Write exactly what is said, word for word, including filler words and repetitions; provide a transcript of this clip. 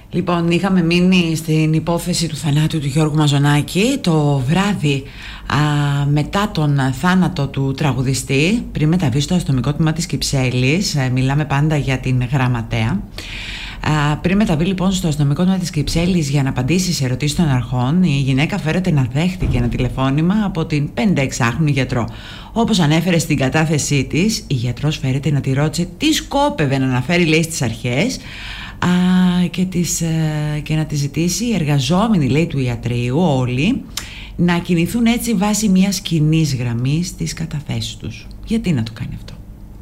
Λοιπόν, είχαμε μείνει στην υπόθεση του θανάτου του Γιώργου Μαζονάκη το βράδυ α, μετά τον θάνατο του τραγουδιστή, πριν μεταβεί στο αστυνομικό τμήμα της Κυψέλης. ε, μιλάμε πάντα για την Γραμματέα. Α, πριν μεταβεί λοιπόν στο αστυνομικό τμήμα της Κυψέλης για να απαντήσει σε ερωτήσεις των αρχών, η γυναίκα φέρεται να δέχτηκε ένα τηλεφώνημα από την πενηνταεξάχρονη γιατρό. Όπως ανέφερε στην κατάθεσή της, η γιατρός φέρεται να τη ρώτησε τι σκόπευε να αναφέρει, λέει, στις αρχές. Α, και, τις, και να τη ζητήσει οι εργαζόμενοι, λέει, του ιατρείου όλοι να κινηθούν έτσι βάσει μιας κοινής γραμμής στις καταθέσεις τους. Γιατί να το κάνει αυτό?